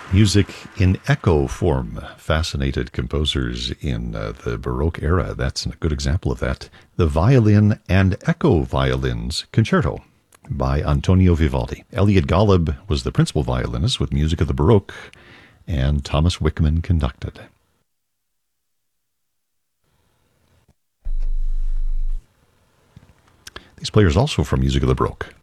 Music in echo form fascinated composers in the Baroque era. That's a good example of that. The Violin and Echo Violins Concerto by Antonio Vivaldi. Elliot Golub was the principal violinist with music of the Baroque, and Thomas Wickman conducted. These players also from music of the Baroque.